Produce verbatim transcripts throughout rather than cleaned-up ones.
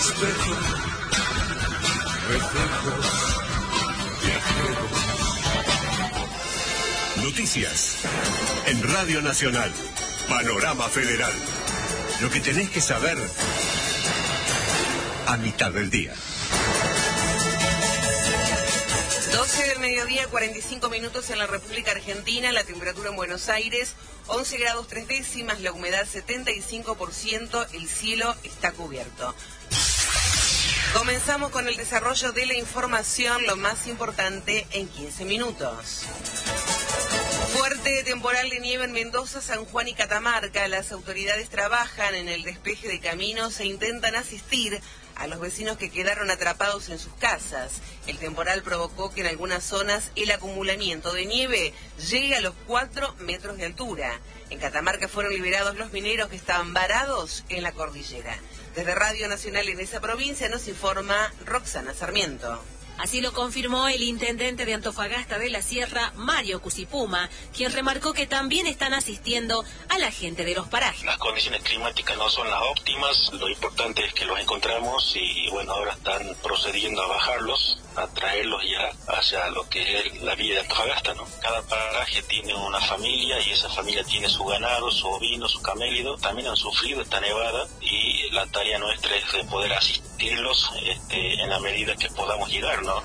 espejo, reflejos viajeros. Noticias en Radio Nacional. Panorama Federal. Lo que tenés que saber a mitad del día. doce del mediodía, cuarenta y cinco minutos en la República Argentina, la temperatura en Buenos Aires, once grados tres décimas, la humedad setenta y cinco por ciento, el cielo está cubierto. Comenzamos con el desarrollo de la información, lo más importante en quince minutos. Fuerte temporal de nieve en Mendoza, San Juan y Catamarca. Las autoridades trabajan en el despeje de caminos e intentan asistir a los vecinos que quedaron atrapados en sus casas. El temporal provocó que en algunas zonas el acumulamiento de nieve llegue a los cuatro metros de altura. En Catamarca fueron liberados los mineros que estaban varados en la cordillera. Desde Radio Nacional en esa provincia nos informa Roxana Sarmiento. Así lo confirmó el intendente de Antofagasta de la Sierra, Mario Cusipuma, quien remarcó que también están asistiendo a la gente de los parajes. Las condiciones climáticas no son las óptimas, lo importante es que los encontramos y bueno, ahora están procediendo a bajarlos, a traerlos ya hacia lo que es la villa de Antofagasta, ¿no? Cada paraje tiene una familia y esa familia tiene su ganado, su ovino, su camélido, también han sufrido esta nevada y la tarea nuestra es de poder asistirlos este, en la medida que podamos llegar, ¿no?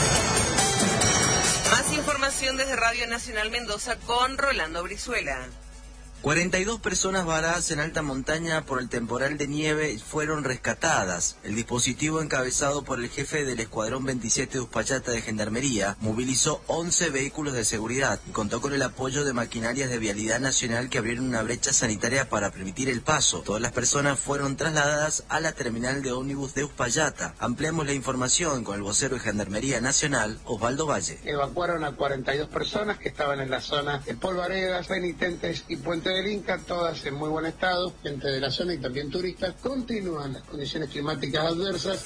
Más información desde Radio Nacional Mendoza con Rolando Brizuela. cuarenta y dos personas varadas en alta montaña por el temporal de nieve fueron rescatadas. El dispositivo encabezado por el jefe del Escuadrón veintisiete de Uspallata de Gendarmería movilizó once vehículos de seguridad y contó con el apoyo de maquinarias de Vialidad Nacional que abrieron una brecha sanitaria para permitir el paso. Todas las personas fueron trasladadas a la terminal de ómnibus de Uspallata. Ampliamos la información con el vocero de Gendarmería Nacional, Osvaldo Valle. Evacuaron a cuarenta y dos personas que estaban en la zona de Polvaredas, Penitentes y Puente del Inca, todas en muy buen estado, gente de la zona y también turistas. Continúan las condiciones climáticas adversas.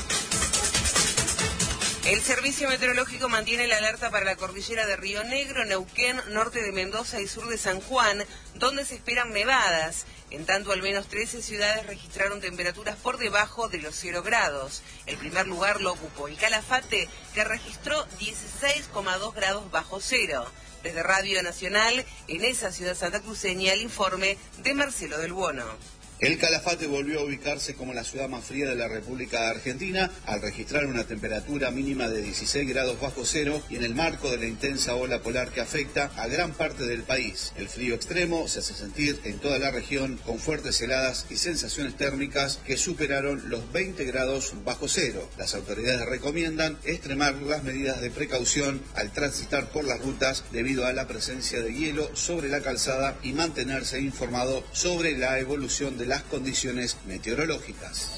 El Servicio Meteorológico mantiene la alerta para la cordillera de Río Negro, Neuquén, norte de Mendoza y sur de San Juan, donde se esperan nevadas. En tanto, al menos trece ciudades registraron temperaturas por debajo de los cero grados. El primer lugar lo ocupó el Calafate, que registró dieciséis coma dos grados bajo cero. Desde Radio Nacional, en esa ciudad santacruceña, el informe de Marcelo del Buono. El Calafate volvió a ubicarse como la ciudad más fría de la República Argentina al registrar una temperatura mínima de dieciséis grados bajo cero y en el marco de la intensa ola polar que afecta a gran parte del país. El frío extremo se hace sentir en toda la región con fuertes heladas y sensaciones térmicas que superaron los veinte grados bajo cero. Las autoridades recomiendan extremar las medidas de precaución al transitar por las rutas debido a la presencia de hielo sobre la calzada y mantenerse informado sobre la evolución de las condiciones meteorológicas.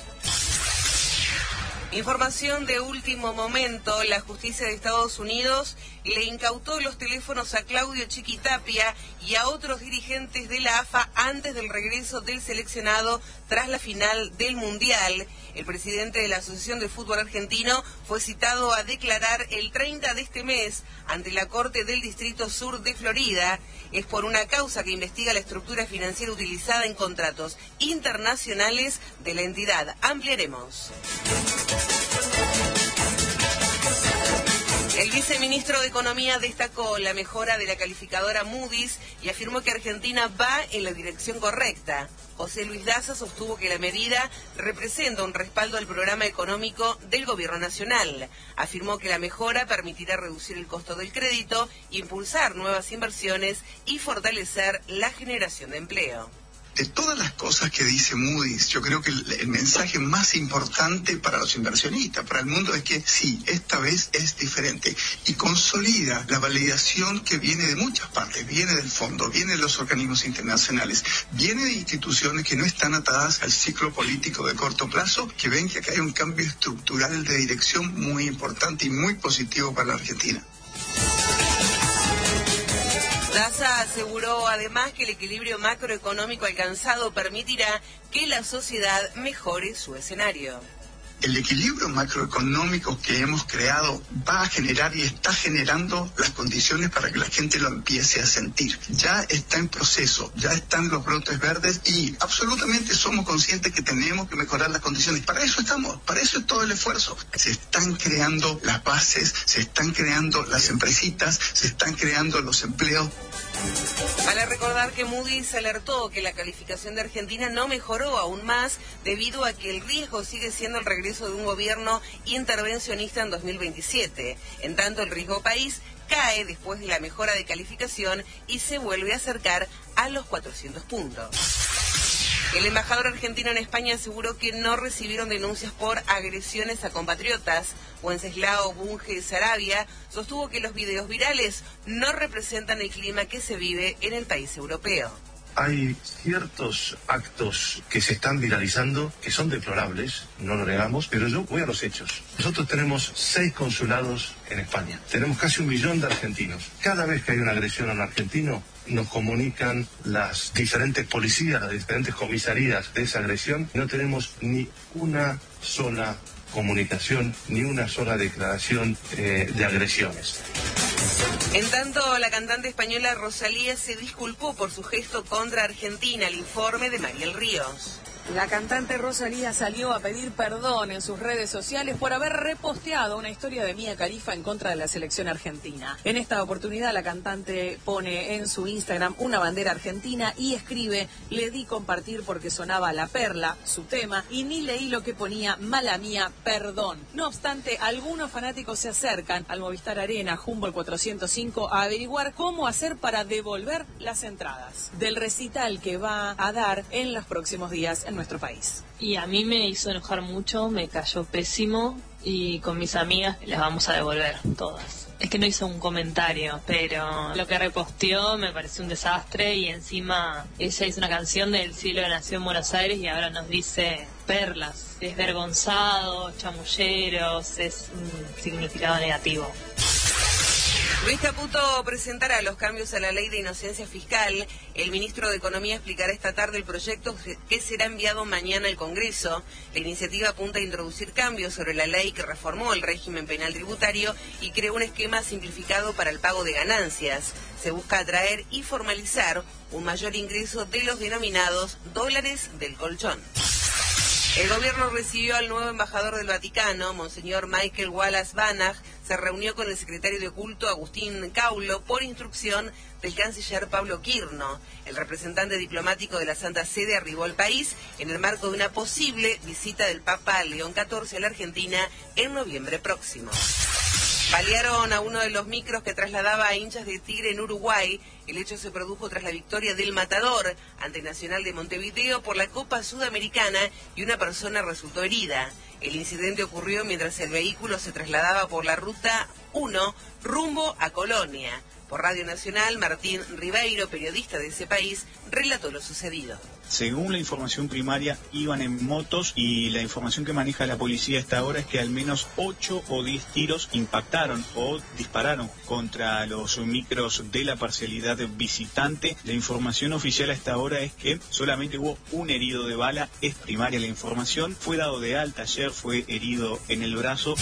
Información de último momento, la justicia de Estados Unidos le incautó los teléfonos a Claudio Chiquitapia y a otros dirigentes de la A F A antes del regreso del seleccionado tras la final del Mundial. El presidente de la Asociación de Fútbol Argentino fue citado a declarar el treinta de este mes ante la Corte del Distrito Sur de Florida. Es por una causa que investiga la estructura financiera utilizada en contratos internacionales de la entidad. Ampliaremos. El viceministro de Economía destacó la mejora de la calificadora Moody's y afirmó que Argentina va en la dirección correcta. José Luis Daza sostuvo que la medida representa un respaldo al programa económico del Gobierno Nacional. Afirmó que la mejora permitirá reducir el costo del crédito, impulsar nuevas inversiones y fortalecer la generación de empleo. De todas las cosas que dice Moody's, yo creo que el, el mensaje más importante para los inversionistas, para el mundo, es que sí, esta vez es diferente y consolida la validación que viene de muchas partes, viene del fondo, viene de los organismos internacionales, viene de instituciones que no están atadas al ciclo político de corto plazo, que ven que acá hay un cambio estructural de dirección muy importante y muy positivo para la Argentina. Daza aseguró además que el equilibrio macroeconómico alcanzado permitirá que la sociedad mejore su escenario. El equilibrio macroeconómico que hemos creado va a generar y está generando las condiciones para que la gente lo empiece a sentir. Ya está en proceso, ya están los brotes verdes y absolutamente somos conscientes que tenemos que mejorar las condiciones. Para eso estamos, para eso es todo el esfuerzo. Se están creando las bases, se están creando las empresitas, se están creando los empleos. Vale recordar que Moody's alertó que la calificación de Argentina no mejoró aún más debido a que el riesgo sigue siendo el regreso de un gobierno intervencionista en dos mil veintisiete. En tanto, el riesgo país cae después de la mejora de calificación y se vuelve a acercar a los cuatrocientos puntos. El embajador argentino en España aseguró que no recibieron denuncias por agresiones a compatriotas. Wenceslao Bunge Sarabia sostuvo que los videos virales no representan el clima que se vive en el país europeo. Hay ciertos actos que se están viralizando que son deplorables, no lo negamos, pero yo voy a los hechos. Nosotros tenemos seis consulados en España, tenemos casi un millón de argentinos. Cada vez que hay una agresión a un argentino, nos comunican las diferentes policías, las diferentes comisarías de esa agresión. No tenemos ni una sola comunicación, ni una sola declaración eh, de agresiones. En tanto, la cantante española Rosalía se disculpó por su gesto contra Argentina. El informe de Mariel Ríos. La cantante Rosalía salió a pedir perdón en sus redes sociales por haber reposteado una historia de Mia Khalifa en contra de la selección argentina. En esta oportunidad, la cantante pone en su Instagram una bandera argentina y escribe: le di compartir porque sonaba La Perla, su tema, y ni leí lo que ponía, mala mía, perdón. No obstante, algunos fanáticos se acercan al Movistar Arena Humboldt cuatrocientos cinco a averiguar cómo hacer para devolver las entradas del recital que va a dar en los próximos días en nuestro país. Y a mí me hizo enojar mucho, me cayó pésimo y con mis amigas las vamos a devolver todas. Es que no hizo un comentario, pero lo que reposteó me pareció un desastre y encima ella hizo una canción del cielo que nació en Buenos Aires y ahora nos dice perlas, desvergonzados, chamulleros, es un significado negativo. Luis Caputo presentará los cambios a la ley de inocencia fiscal. El ministro de Economía explicará esta tarde el proyecto que será enviado mañana al Congreso. La iniciativa apunta a introducir cambios sobre la ley que reformó el régimen penal tributario y creó un esquema simplificado para el pago de ganancias. Se busca atraer y formalizar un mayor ingreso de los denominados dólares del colchón. El gobierno recibió al nuevo embajador del Vaticano, Monseñor Michael Wallace Banach. Se reunió con el secretario de culto, Agustín Caulo, por instrucción del canciller Pablo Quirno. El representante diplomático de la Santa Sede arribó al país en el marco de una posible visita del Papa León catorce a la Argentina en noviembre próximo. Balearon a uno de los micros que trasladaba a hinchas de Tigre en Uruguay. El hecho se produjo tras la victoria del Matador ante Nacional de Montevideo por la Copa Sudamericana y una persona resultó herida. El incidente ocurrió mientras el vehículo se trasladaba por la ruta uno rumbo a Colonia. Por Radio Nacional, Martín Ribeiro, periodista de ese país, relató lo sucedido. Según la información primaria, iban en motos y la información que maneja la policía hasta ahora es que al menos ocho o diez tiros impactaron o dispararon contra los micros de la parcialidad visitante. La información oficial hasta ahora es que solamente hubo un herido de bala, es primaria la información. Fue dado de alta ayer, fue herido en el brazo.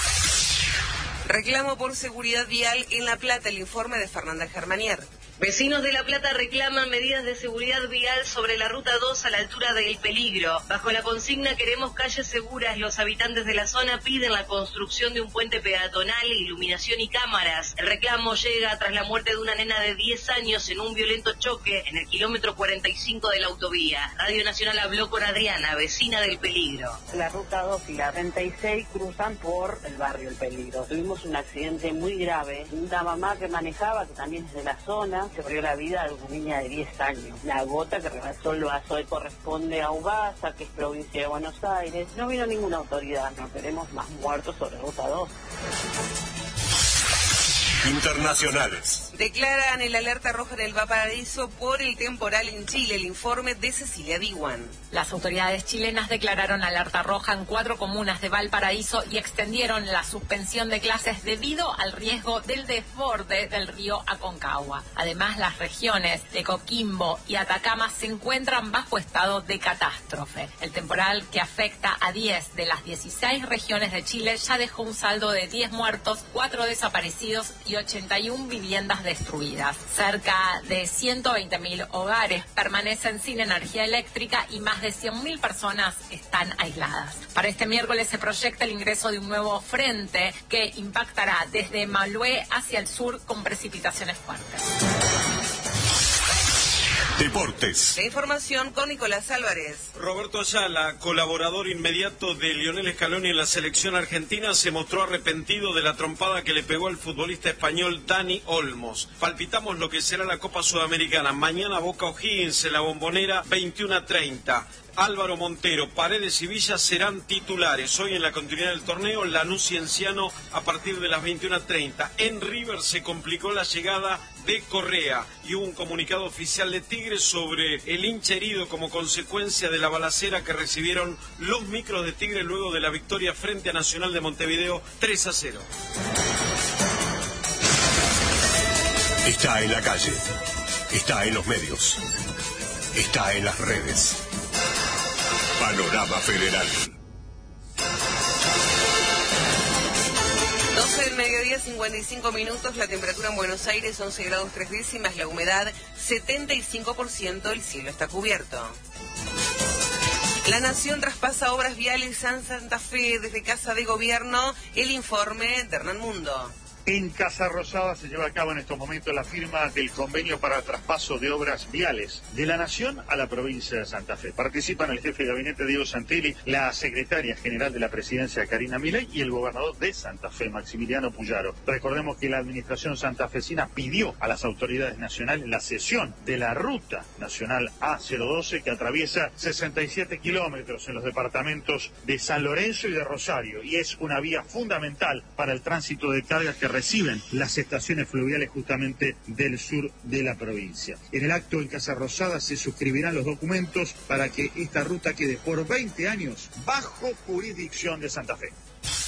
Reclamo por seguridad vial en La Plata, el informe de Fernanda Germanier. Vecinos de La Plata reclaman medidas de seguridad vial sobre la ruta dos a la altura del Peligro. Bajo la consigna "Queremos calles seguras", los habitantes de la zona piden la construcción de un puente peatonal, iluminación y cámaras. El reclamo llega tras la muerte de una nena de diez años en un violento choque en el kilómetro cuarenta y cinco de la autovía. Radio Nacional habló con Adriana, vecina del Peligro. La ruta dos y la treinta y seis cruzan por el barrio El Peligro. Tuvimos un accidente muy grave. Una mamá que manejaba, que también es de la zona, se perdió la vida de una niña de diez años. La gota que rebasó el vaso hoy corresponde a Ugasa, que es provincia de Buenos Aires. No vino ninguna autoridad, no queremos más muertos sobre ruta dos. Internacionales. Declaran el alerta roja en el Valparaíso por el temporal en Chile. El informe de Cecilia Diwan. Las autoridades chilenas declararon alerta roja en cuatro comunas de Valparaíso y extendieron la suspensión de clases debido al riesgo del desborde del río Aconcagua. Además, las regiones de Coquimbo y Atacama se encuentran bajo estado de catástrofe. El temporal, que afecta a diez de las dieciséis regiones de Chile, ya dejó un saldo de diez muertos, cuatro desaparecidos y ochenta y una viviendas destruidas. Cerca de ciento veinte mil hogares permanecen sin energía eléctrica y más de cien mil personas están aisladas. Para este miércoles se proyecta el ingreso de un nuevo frente que impactará desde Malué hacia el sur con precipitaciones fuertes. Deportes. La información con Nicolás Álvarez. Roberto Ayala, colaborador inmediato de Lionel Scaloni en la selección argentina, se mostró arrepentido de la trompada que le pegó al futbolista español Dani Olmos. Palpitamos lo que será la Copa Sudamericana. Mañana Boca O'Higgins en la Bombonera, veintiuno a treinta. Álvaro Montero, Paredes y Villa serán titulares. Hoy en la continuidad del torneo, Lanús Cienciano a partir de las veintiuno a treinta. En River se complicó la llegada de Correa y hubo un comunicado oficial de Tigres sobre el hincha herido como consecuencia de la balacera que recibieron los micros de Tigres luego de la victoria frente a Nacional de Montevideo tres a cero. Está en la calle, está en los medios, está en las redes. Panorama Federal. doce del mediodía, cincuenta y cinco minutos, la temperatura en Buenos Aires once grados tres décimas, la humedad setenta y cinco por ciento, el cielo está cubierto. La Nación traspasa obras viales en Santa Fe desde Casa de Gobierno, el informe de Hernán Mundo. En Casa Rosada se lleva a cabo en estos momentos la firma del convenio para traspaso de obras viales de la Nación a la provincia de Santa Fe. Participan el jefe de gabinete Diego Santelli, la secretaria general de la presidencia Karina Milei y el gobernador de Santa Fe, Maximiliano Puyaro. Recordemos que la administración santafesina pidió a las autoridades nacionales la cesión de la ruta nacional A cero doce que atraviesa sesenta y siete kilómetros en los departamentos de San Lorenzo y de Rosario y es una vía fundamental para el tránsito de cargas que reciben las estaciones fluviales justamente del sur de la provincia. En el acto en Casa Rosada se suscribirán los documentos para que esta ruta quede por veinte años bajo jurisdicción de Santa Fe.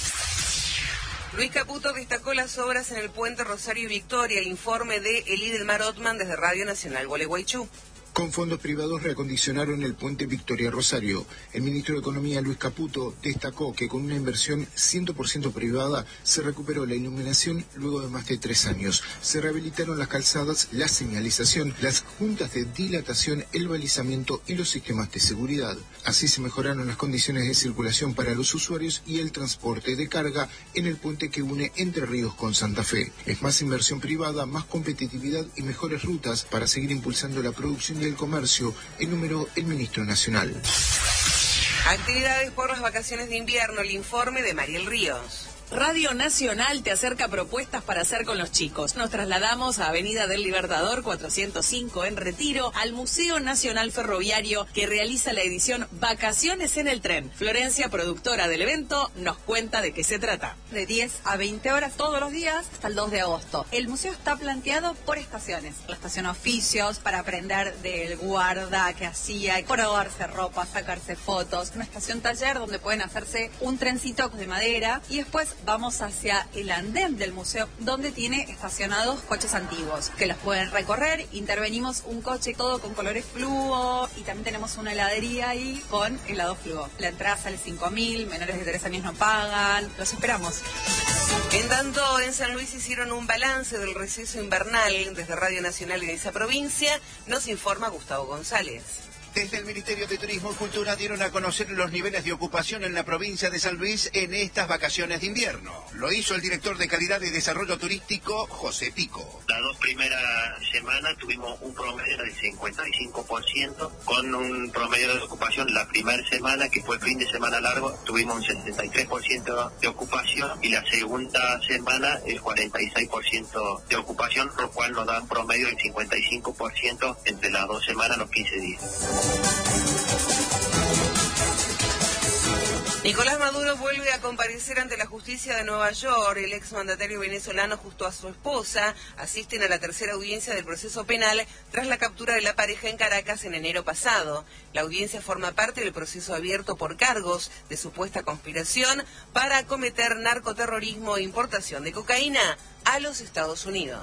Luis Caputo destacó las obras en el puente Rosario y Victoria, el informe de Elidelmar Ottman desde Radio Nacional Gualeguaychú. Con fondos privados reacondicionaron el puente Victoria Rosario. El ministro de Economía, Luis Caputo, destacó que con una inversión cien por ciento privada se recuperó la iluminación luego de más de tres años. Se rehabilitaron las calzadas, la señalización, las juntas de dilatación, el balizamiento y los sistemas de seguridad. Así se mejoraron las condiciones de circulación para los usuarios y el transporte de carga en el puente que une Entre Ríos con Santa Fe. Es más inversión privada, más competitividad y mejores rutas para seguir impulsando la producción y el comercio, enumeró el ministro nacional. Actividades por las vacaciones de invierno, el informe de Mariel Ríos. Radio Nacional te acerca propuestas para hacer con los chicos. Nos trasladamos a Avenida del Libertador cuatrocientos cinco en Retiro, al Museo Nacional Ferroviario que realiza la edición Vacaciones en el Tren. Florencia, productora del evento, nos cuenta de qué se trata. De diez a veinte horas todos los días hasta el dos de agosto. El museo está planteado por estaciones. La estación oficios para aprender del guarda que hacía, probarse ropa, sacarse fotos. Una estación taller donde pueden hacerse un trencito de madera y después vamos hacia el andén del museo, donde tiene estacionados coches antiguos, que los pueden recorrer. Intervenimos un coche todo con colores fluo y también tenemos una heladería ahí con helado fluo. La entrada sale cinco mil, menores de tres años no pagan. Los esperamos. En tanto, en San Luis hicieron un balance del receso invernal. Desde Radio Nacional en esa provincia nos informa Gustavo González. Desde el Ministerio de Turismo y Cultura dieron a conocer los niveles de ocupación en la provincia de San Luis en estas vacaciones de invierno. Lo hizo el director de Calidad y Desarrollo Turístico, José Pico. Las dos primeras semanas tuvimos un promedio del cincuenta y cinco por ciento, con un promedio de ocupación la primera semana, que fue fin de semana largo, tuvimos un setenta y tres por ciento de ocupación, y la segunda semana el cuarenta y seis por ciento de ocupación, lo cual nos da un promedio del cincuenta y cinco por ciento entre las dos semanas, los quince días. Nicolás Maduro vuelve a comparecer ante la justicia de Nueva York. El exmandatario venezolano junto a su esposa asisten a la tercera audiencia del proceso penal tras la captura de la pareja en Caracas en enero pasado. La audiencia forma parte del proceso abierto por cargos de supuesta conspiración para cometer narcoterrorismo e importación de cocaína a los Estados Unidos.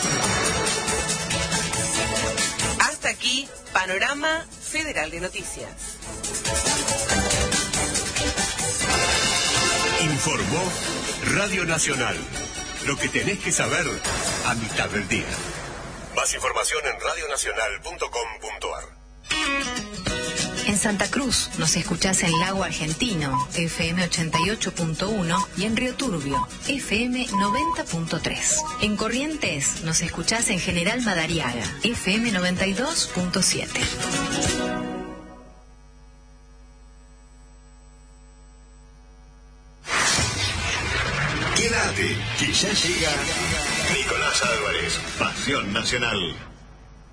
Hasta aquí, Panorama Federal de Noticias. Informó Radio Nacional. Lo que tenés que saber a mitad del día. Más información en radio nacional punto com punto a r. En Santa Cruz nos escuchás en Lago Argentino, F M ochenta y ocho punto uno, y en Río Turbio, F M noventa punto tres. En Corrientes nos escuchás en General Madariaga, F M noventa y dos punto siete. Quédate, que ya llega Nicolás Álvarez, Pasión Nacional.